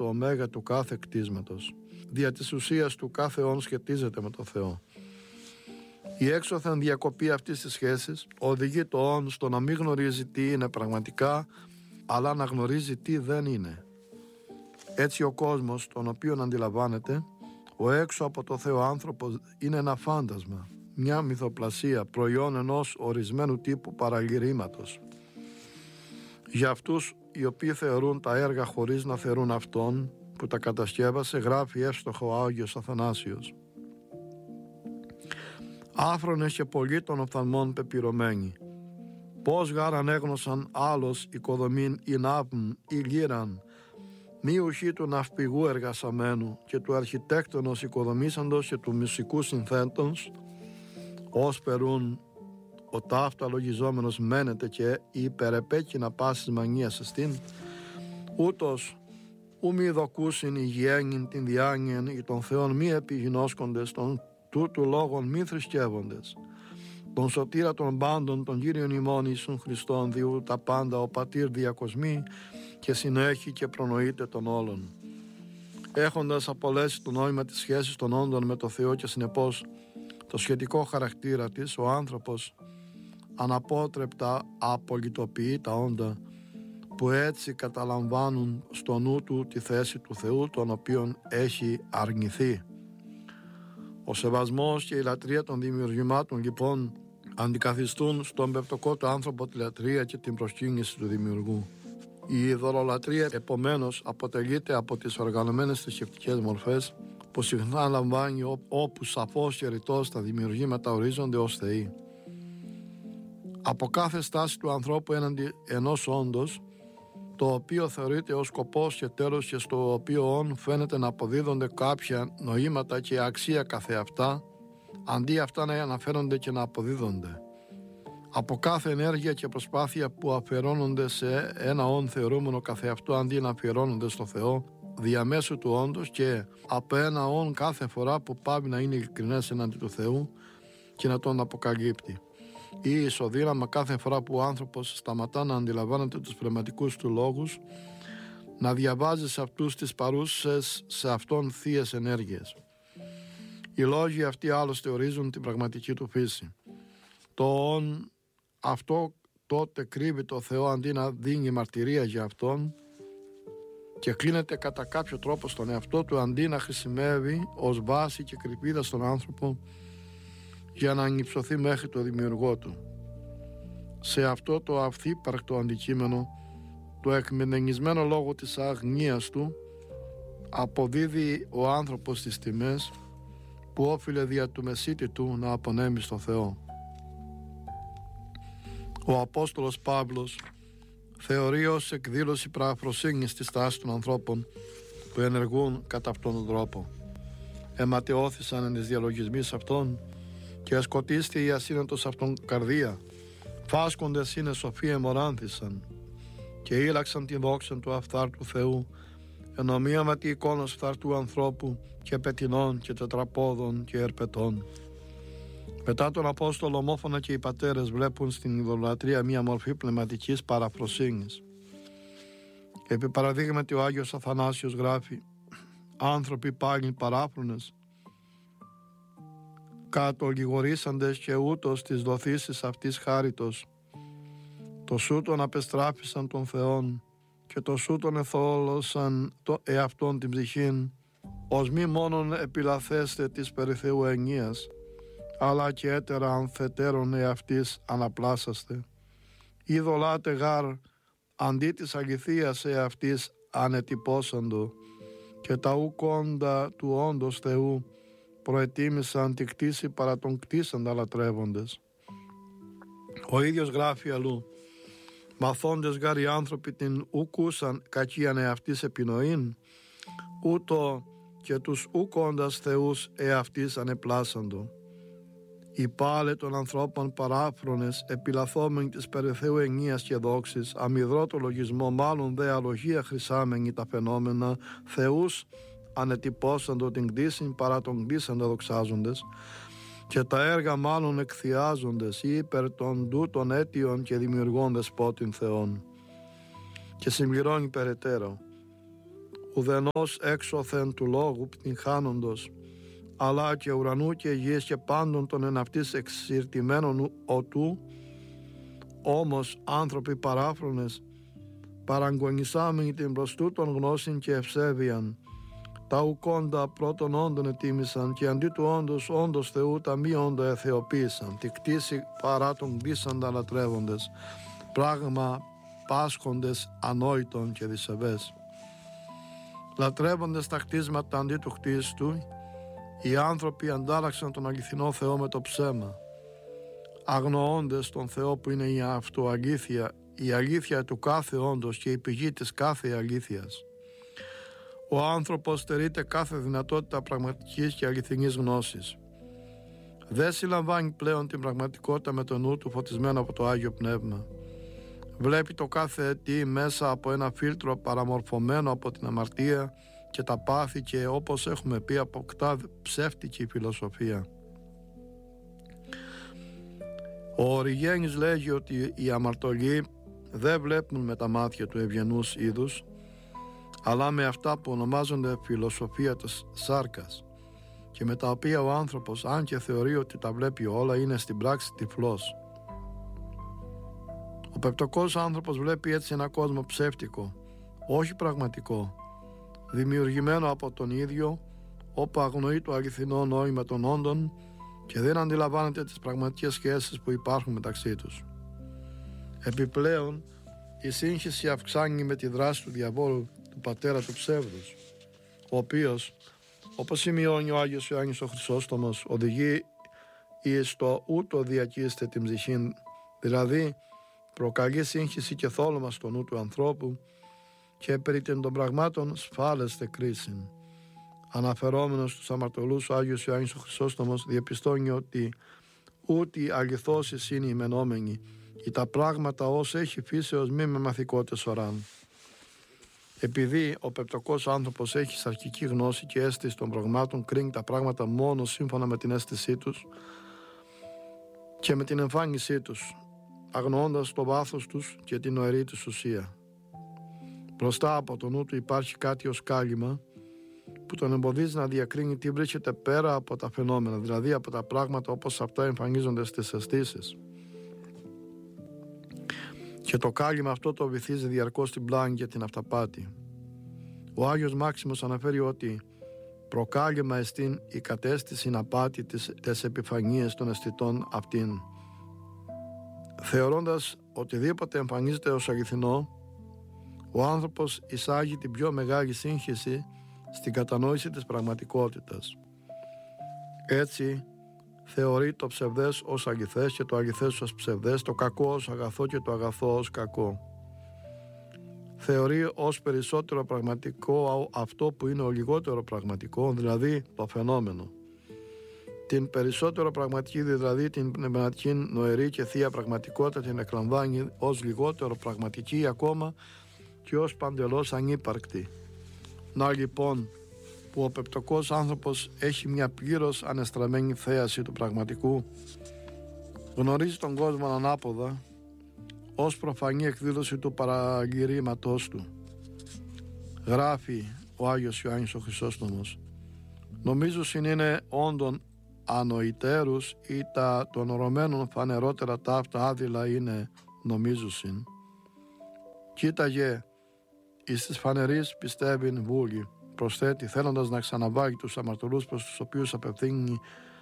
το ωμέγα του κάθε κτίσματος. Δια της ουσίας του κάθε όν σχετίζεται με το Θεό. Η έξωθεν διακοπή αυτής της σχέσης οδηγεί το όν στο να μην γνωρίζει τι είναι πραγματικά, αλλά να γνωρίζει τι δεν είναι. Έτσι ο κόσμος τον οποίον αντιλαμβάνεται, ο έξω από το Θεό άνθρωπος, είναι ένα φάντασμα, μια μυθοπλασία, προϊόν ενός ορισμένου τύπου παραλυρήματος. Για αυτούς οι οποίοι θεωρούν τα έργα χωρίς να θεωρούν αυτόν που τα κατασκεύασε, γράφει εύστοχο ο Άγιος Αθανάσιος: άφρονες και πολλοί των οφθαλμών πεπυρωμένοι, πώς γάρ ανέγνωσαν άλλος οικοδομήν ή ναύμ ή λύραν, μη ουχή του ναυπηγού εργασαμένου και του αρχιτέκτονος οικοδομήσαντος και του μουσικού συνθέτων, ως περούν ο ταύτα λογιζόμενος μένεται και υπερεπέκεινα πάσης μανίας εστίν, ούτως ου μη δοκούσιν η γέννην την διάνοιεν ή των Θεών μη επιγινώσκοντες, των τούτου λόγων μη θρησκεύοντες, τον σωτήρα των πάντων, τον Κύριον ημών Ιησούν Χριστόν, διού τα πάντα ο Πατήρ διακοσμεί και συνέχει και προνοείται των όλων. Έχοντας απολέσει το νόημα της σχέσης των όντων με το Θεό και συνεπώς το σχετικό χαρακτήρα της, ο άνθρωπος αναπότρεπτα απολυτοποιεί τα όντα που έτσι καταλαμβάνουν στο νου του τη θέση του Θεού, τον οποίον έχει αρνηθεί. Ο σεβασμός και η λατρεία των δημιουργημάτων λοιπόν αντικαθιστούν στον πεπτοκότο άνθρωπο τη λατρεία και την προσκύνηση του δημιουργού. Η ειδωλολατρεία επομένως αποτελείται από τις οργανωμένες θρησκευτικές μορφές που συχνά λαμβάνει όπου σαφώς και ρητός τα δημιουργήματα ορίζονται ως θεοί. Από κάθε στάση του ανθρώπου έναντι ενός όντος, το οποίο θεωρείται ως σκοπός και τέλος και στο οποίο όν φαίνεται να αποδίδονται κάποια νοήματα και αξία καθεαυτά, αντί αυτά να αναφέρονται και να αποδίδονται. Από κάθε ενέργεια και προσπάθεια που αφιερώνονται σε ένα όν θεωρούμενο καθεαυτό αντί να αφιερώνονται στο Θεό διαμέσου του όντος, και από ένα όν κάθε φορά που πάβει να είναι ειλικρινές εναντί του Θεού και να τον αποκαλύπτει, ή ισοδύναμα κάθε φορά που ο άνθρωπος σταματά να αντιλαμβάνεται τους πνευματικούς του λόγους, να διαβάζει σε αυτούς τις παρούσες σε αυτόν θείες ενέργειες. Οι λόγοι αυτοί άλλωστε ορίζουν την πραγματική του φύση. Το όν αυτό τότε κρύβει το Θεό αντί να δίνει μαρτυρία για αυτόν, και κλείνεται κατά κάποιο τρόπο στον εαυτό του αντί να χρησιμεύει ως βάση και κρυπίδα στον άνθρωπο για να ανυψωθεί μέχρι το δημιουργό του. Σε αυτό το αυθύπαρκτο αντικείμενο, το εκμενενισμένο λόγο της αγνίας του, αποδίδει ο άνθρωπος τις τιμές που όφιλε δια του μεσίτη του να απονέμει στο Θεό. Ο Απόστολος Παύλος θεωρεί ως εκδήλωση πραγφροσύνης τη στάση των ανθρώπων που ενεργούν κατά αυτόν τον τρόπο. Αιματαιώθησαν εν τις διαλογισμείς αυτών και ασκοτίστη η ασύνετος αυτόν καρδία. Φάσκοντες είναι σοφοί αιμοράνθησαν και ήλαξαν τη δόξα του αυθάρτου Θεού, ενώ μία με τη εικόνα φθαρτού ανθρώπου και πετεινών και τετραπόδων και ερπετών. Μετά τον Απόστολο, ομόφωνα και οι πατέρες βλέπουν στην ειδωλατρία μία μορφή πνευματικής παραφροσύνης. Επί παραδείγματι ο Άγιος Αθανάσιος γράφει: άνθρωποι πάλι παράφρονες, κατολιγορήσαντες και ούτως τις δοθήσεις αυτής χάριτος, το σούτον απεστράφησαν των Θεών και το σούτον εθόλωσαν το εαυτόν την ψυχήν, ως μη μόνον επιλαθέστε της περί Θεού ενίας, αλλά και έτερα ανθετέρων εαυτής αναπλάσαστε. Ειδωλάτε γάρ αντί της αληθείας εαυτής ανετυπώσαντο, και τα ουκόντα του όντος Θεού προετίμησαν τη κτήση παρά τον κτήσαντα λατρεύοντες. Ο ίδιος γράφει αλλού: μαθώντες γάρ οι άνθρωποι την ουκούσαν κακίαν εαυτής επινοήν, ούτω και τους ουκόντας Θεούς εαυτής ανεπλάσαντο. Οι πάλε των ανθρώπων παράφρονες, επιλαθόμενοι της περί Θεού ενίας και δόξης, αμυδρό το λογισμό, μάλλον δε αλογία χρυσάμενοι τα φαινόμενα, Θεούς ανετυπώσαντο την κτήσιν παρά τον κτήσαντα δοξάζοντες, και τα έργα μάλλον εκθιάζοντες ή υπέρ των τούτων αίτιων και δημιουργώντες πότην Θεών. Και συμπληρώνει περαιτέρω: ουδενός έξωθεν του λόγου πτυχάνοντος, αλλά και ουρανού και γης και πάντων των εν αυτής εξηρτημένων οτού, όμως άνθρωποι παράφρονες, παραγωνισάμενοι την προς τούτον γνώσιν και ευσέβειαν, τα ουκόντα πρώτων όντων ετίμησαν και αντί του όντος Θεού τα μη όντα εθεοποίησαν, τη κτήση παρά των κτήσαντα λατρεύοντες, πράγμα πάσχοντες ανόητον και δισεβές. Λατρεύοντες τα κτίσματα αντί του κτίστου, οι άνθρωποι αντάλλαξαν τον αληθινό Θεό με το ψέμα, αγνοώντες τον Θεό που είναι η αυτοαλήθεια, η αλήθεια του κάθε όντος και η πηγή της κάθε αλήθειας. Ο άνθρωπος στερείται κάθε δυνατότητα πραγματικής και αληθινής γνώσης. Δεν συλλαμβάνει πλέον την πραγματικότητα με το νου του φωτισμένο από το Άγιο Πνεύμα. Βλέπει το κάθε τι μέσα από ένα φίλτρο παραμορφωμένο από την αμαρτία και τα πάθη και, όπως έχουμε πει, αποκτά ψεύτικη φιλοσοφία. Ο Οριγένης λέγει ότι οι αμαρτωλοί δεν βλέπουν με τα μάτια του ευγενούς είδους, αλλά με αυτά που ονομάζονται φιλοσοφία της σάρκας, και με τα οποία ο άνθρωπος, αν και θεωρεί ότι τα βλέπει όλα, είναι στην πράξη τυφλός. Ο πεπτωκός άνθρωπος βλέπει έτσι ένα κόσμο ψεύτικο, όχι πραγματικό, δημιουργημένο από τον ίδιο, όπου αγνοεί το αληθινό νόημα των όντων και δεν αντιλαμβάνεται τις πραγματικές σχέσεις που υπάρχουν μεταξύ τους. Επιπλέον, η σύγχυση αυξάνει με τη δράση του διαβόλου, του πατέρα του ψεύδους, ο οποίος, όπως σημειώνει ο Άγιος Ιωάννης ο Χρυσόστομος, οδηγεί εις το ούτω διακείστε την ψυχήν, δηλαδή προκαλεί σύγχυση και θόλωμα στο νου του ανθρώπου και περί των πραγμάτων σφάλεστε κρίσιν. Αναφερόμενος στους αμαρτωλούς, ο Άγιος Ιωάννης ο Χρυσόστομος διαπιστώνει ότι ούτι αληθώσεις είναι οι μενόμενοι, ή τα πράγματα ως έχει φύσεως μη με μαθηκότες οράν. Επειδή ο πεπτωκός άνθρωπος έχει σαρκική γνώση και αίσθηση των πραγμάτων, κρίνει τα πράγματα μόνο σύμφωνα με την αίσθησή τους και με την εμφάνισή τους, αγνοώντας το βάθος τους και την νοερή τους ουσία. Μπροστά από το νου του υπάρχει κάτι ως κάλυμα που τον εμποδίζει να διακρίνει τι βρίσκεται πέρα από τα φαινόμενα, δηλαδή από τα πράγματα όπως αυτά εμφανίζονται στις αισθήσεις. Και το κάλυμα αυτό το βυθίζει διαρκώς την πλάνη και την αυταπάτη. Ο Άγιος Μάξιμος αναφέρει ότι προκάλυμα εστίν η κατέστηση απάτη της επιφανίας των αισθητών αυτήν. Θεωρώντας οτιδήποτε εμφανίζεται ως αληθινό, ο άνθρωπος εισάγει την πιο μεγάλη σύγχυση στην κατανόηση της πραγματικότητας. Έτσι, θεωρεί το ψευδές ως αληθές και το αληθές ως ψευδές, το κακό ως αγαθό και το αγαθό ως κακό. Θεωρεί ως περισσότερο πραγματικό αυτό που είναι ο λιγότερο πραγματικό, δηλαδή το φαινόμενο. Την περισσότερο πραγματική, δηλαδή την πνευματική, νοερή και θεία πραγματικότητα, την εκλαμβάνει ως λιγότερο πραγματική ακόμα και ως παντελώς ανύπαρκτη. Να λοιπόν που ο πεπτωκός άνθρωπος έχει μια πλήρως ανεστραμμένη θέαση του πραγματικού, γνωρίζει τον κόσμο ανάποδα ως προφανή εκδήλωση του παραγυρήματός του. Γράφει ο Άγιος Ιωάννης ο Χρυσόστομος: νομίζουσιν είναι όντων ανοητέρους ή τα των ορωμένων φανερότερα ταύτα άδειλα είναι νομίζουσιν. Κοίταγε εις της φανερής πιστεύειν βούλη, προσθέτει θέλοντας να ξαναβάλει τους αμαρτωλούς προς τους οποίους απευθύνει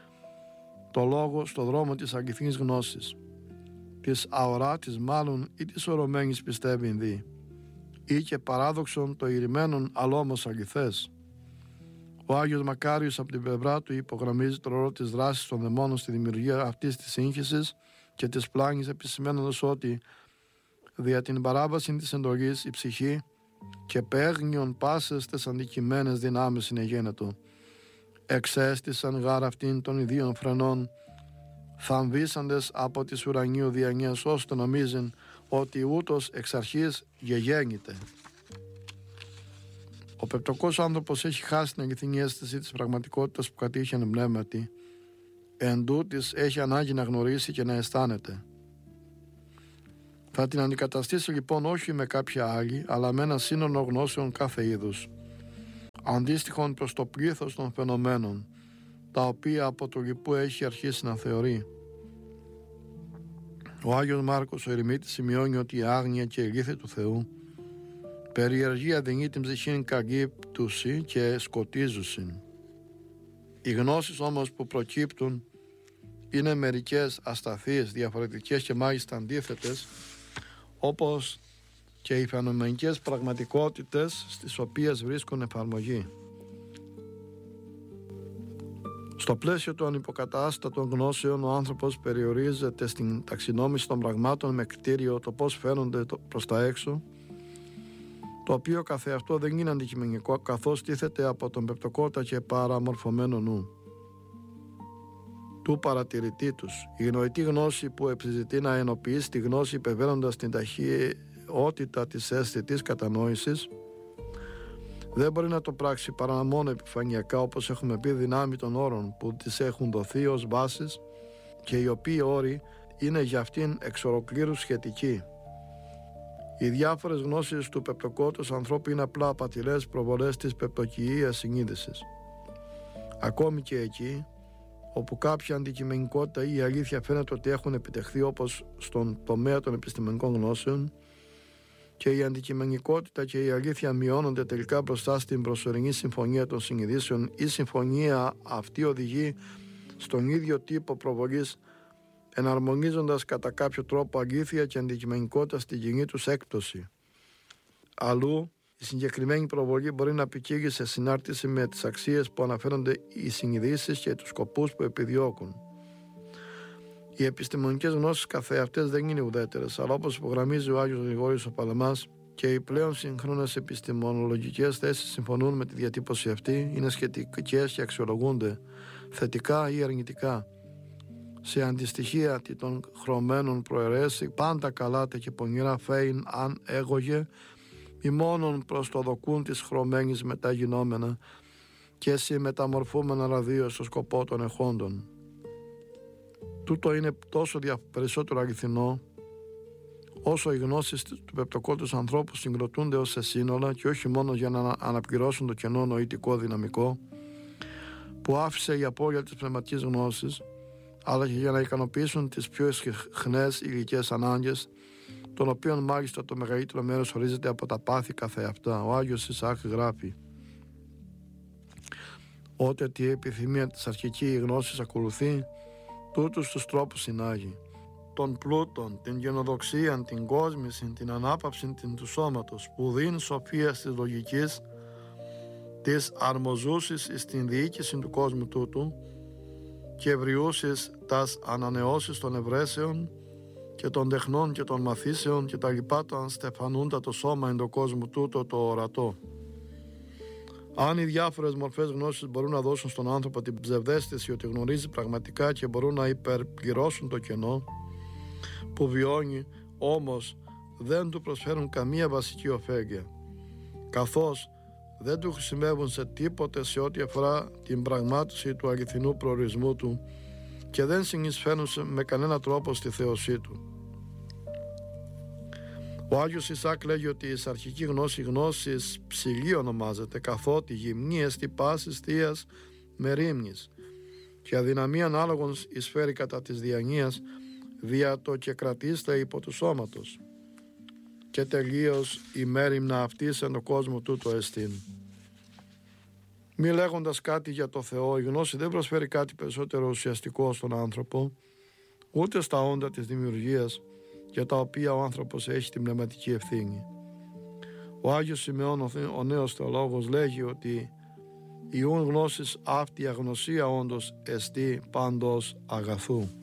το λόγο στο δρόμο της αληθινής γνώσης, της αοράτης μάλλον ή της ορωμένης πιστεύειν δι, ή και παράδοξον το ηρημένον αλόμως αληθές. Ο Άγιος Μακάριος από την πλευρά του υπογραμμίζει το ρόλο της δράσης των δαιμόνων στη δημιουργία αυτής της σύγχυσης και της πλάνης, επισημαίνοντας ότι δια την παράβαση της εντολής η ψυχή και παίγνιον πάσες τες αντικειμένες δυνάμεις είναι γένετο. Εξέστησαν γάρ αυτήν των ιδίων φρενών, θαμβήσαντες από τις ουρανίου διανιές, ώστε νομίζουν ότι ούτως εξ αρχής γεγέννηται. Ο πεπτωκός άνθρωπος έχει χάσει την αληθινή αίσθηση της πραγματικότητας που κατήχε εν πνεύματι. Εν τούτης έχει ανάγκη να γνωρίσει και να αισθάνεται. Θα την αντικαταστήσει λοιπόν όχι με κάποια άλλη, αλλά με ένα σύνολο γνώσεων κάθε είδους. αντίστοιχον προς το πλήθος των φαινομένων, τα οποία από το λοιπού έχει αρχίσει να θεωρεί. Ο Άγιος Μάρκος ο Ερημίτης σημειώνει ότι η άγνοια και η ηλίθεια του Θεού περιεργία δινεί την ψυχήν καγύπτουση και σκοτίζουσιν. Οι γνώσεις όμως που προκύπτουν είναι μερικές ασταθείς, διαφορετικές και μάλιστα αντίθετες, όπως και οι φαινομενικές πραγματικότητες στις οποίες βρίσκουν εφαρμογή. Στο πλαίσιο των υποκατάστατων γνώσεων, ο άνθρωπος περιορίζεται στην ταξινόμηση των πραγμάτων με κριτήριο το πώς φαίνονται προς τα έξω, το οποίο καθεαυτό δεν είναι αντικειμενικό, καθώς τίθεται από τον πεπτοκότα και παραμορφωμένο νου του παρατηρητή τους. Η νοητή γνώση που επιζητεί να ενοποιήσει τη γνώση υπερβαίνοντας την ταχύτητα της αίσθητης κατανόησης, δεν μπορεί να το πράξει παρά μόνο επιφανειακά, όπως έχουμε πει, δυνάμει των όρων που της έχουν δοθεί ως βάσεις και οι οποίοι όροι είναι για αυτήν εξ ολοκλήρου σχετικοί. Οι διάφορες γνώσεις του πεπτοκότους ανθρώπου είναι απλά απατηλές προβολές της πεπτοκυΐας συνείδησης. Ακόμη και εκεί όπου κάποια αντικειμενικότητα ή η αλήθεια φαίνεται ότι έχουν επιτευχθεί, όπως στον τομέα των επιστημονικών γνώσεων, και η αντικειμενικότητα και η αλήθεια μειώνονται τελικά μπροστά στην προσωρινή συμφωνία των συνειδήσεων, η συμφωνία αυτή οδηγεί στον ίδιο τύπο προβολής, εναρμονίζοντας κατά κάποιο τρόπο αλήθεια και αντικειμενικότητα στην κοινή τους έκπτωση. Αλλού, η συγκεκριμένη προβολή μπορεί να ποικίλει σε συνάρτηση με τις αξίες που αναφέρονται οι συνειδήσεις και τους σκοπούς που επιδιώκουν. Οι επιστημονικές γνώσεις καθεαυτές δεν είναι ουδέτερες, αλλά όπως υπογραμμίζει ο Άγιος Γρηγόριος ο Παλαμάς, και οι πλέον σύγχρονες επιστημονολογικές θέσεις συμφωνούν με τη διατύπωση αυτή, είναι σχετικές και αξιολογούνται θετικά ή αρνητικά. Σε αντιστοιχεία των χρωμένων προαιρέσει, πάντα καλάτε και πονηρά φέιν αν έγωγε, μη μόνον προς το δοκούν της χρωμένης μεταγινόμενα και συμμεταμορφούμενα ραδίο στο σκοπό των εχόντων. Τούτο είναι τόσο περισσότερο αληθινό όσο οι γνώσεις του πεπτοκότους ανθρώπου συγκροτούνται ως σε σύνολα και όχι μόνο για να αναπληρώσουν το κενό νοητικό δυναμικό που άφησε η απώλεια της πνευματικής γνώσης, αλλά και για να ικανοποιήσουν τις πιο ισχνές υλικές ανάγκες, των οποίων μάλιστα το μεγαλύτερο μέρος ορίζεται από τα πάθη καθεαυτά. Ο Άγιος Ισαάκ γράφει: «Ότε τη επιθυμία της αρχική γνώσης ακολουθεί, τούτους τους τρόπους συνάγει, των πλούτων, την γενοδοξία, την κόσμηση, την ανάπαυση του σώματος, που δίνει σοφία της λογικής, της αρμοζούσης στην διοίκηση του κόσμου τούτου και ευριούσης τας ανανεώσεις των ευρέσεων και των τεχνών και των μαθήσεων και τα λοιπά, το στεφανούντα το σώμα εν το κόσμο τούτο το ορατό». Αν οι διάφορες μορφές γνώσης μπορούν να δώσουν στον άνθρωπο την ψευδαίσθηση ότι γνωρίζει πραγματικά και μπορούν να υπερπληρώσουν το κενό που βιώνει, όμως δεν του προσφέρουν καμία βασική ωφέλεια, καθώς δεν του χρησιμεύουν σε τίποτε σε ό,τι αφορά την πραγμάτωση του αληθινού προορισμού του και δεν συνεισφέρουν με κανένα τρόπο στη θέωσή του. Ο Άγιος Ισαάκ λέγει ότι η αρχική γνώσης ψηλή ονομάζεται, καθότι γυμνή εστι πάσης θείας μερίμνης και αδυναμία ανάλογον εισφέρει κατά της διανοίας δια το και κρατήστε υπό του σώματος και τελείως η μέριμνα αυτής εν το κόσμο τούτο εστίν. Μη λέγοντας κάτι για το Θεό, η γνώση δεν προσφέρει κάτι περισσότερο ουσιαστικό στον άνθρωπο, ούτε στα όντα της δημιουργίας για τα οποία ο άνθρωπος έχει την πνευματική ευθύνη. Ο Άγιος Σημεών, ο νέος θεολόγος, λέγει ότι η ούν γνώσης αυτή αγνωσία όντως εστί πάντως αγαθού.